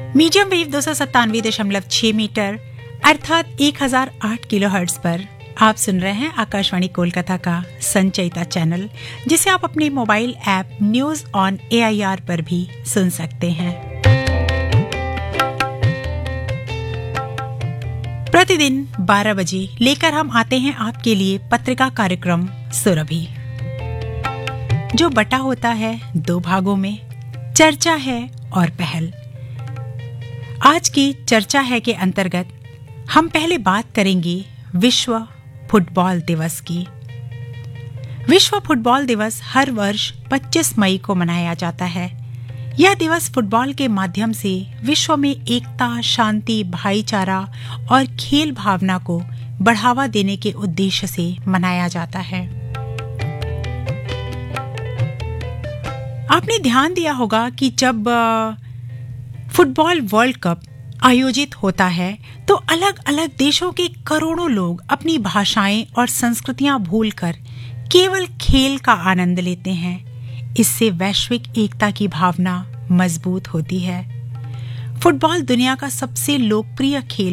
Medium wave 297.6 metre अर्थात 1008 kilohertz पर आप सुन रहे हैं आकाशवाणी कोलकाता का संचयिता चैनल, जिसे आप अपने mobile app news on AIR पर भी सुन सकते हैं। प्रतिदिन 12 बजे लेकर हम आते हैं आपके लिए पत्रिका कार्यक्रम सुरभि, जो बटा होता है 2 भागों में, चर्चा है और पहल। आज की चर्चा है के अंतर्गत हम पहले बात करेंगे विश्व फुटबॉल दिवस की। विश्व फुटबॉल दिवस हर वर्ष 25 मई को मनाया जाता है। यह दिवस फुटबॉल के माध्यम से विश्व में एकता, शांति, भाईचारा और खेल भावना को बढ़ावा देने के उद्देश्य से मनाया जाता है। आपने ध्यान दिया होगा कि जब फुटबॉल वर्ल्ड कप आयोजित होता है तो अलग अलग देशों के करोड़ों लोग अपनी भाषाएं और संस्कृतियां भूलकर केवल खेल का आनंद लेते हैं। इससे वैश्विक एकता की भावना मजबूत होती है। फुटबॉल दुनिया का सबसे लोकप्रिय खेल